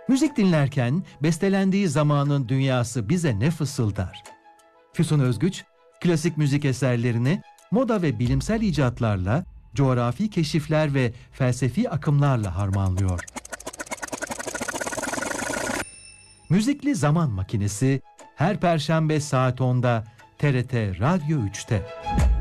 Müzik dinlerken bestelendiği zamanın dünyası bize ne fısıldar? Füsun Özgüç, klasik müzik eserlerini moda ve bilimsel icatlarla, coğrafi keşifler ve felsefi akımlarla harmanlıyor. Müzikli Zaman Makinesi her Perşembe saat 10'da TRT Radyo 3'te.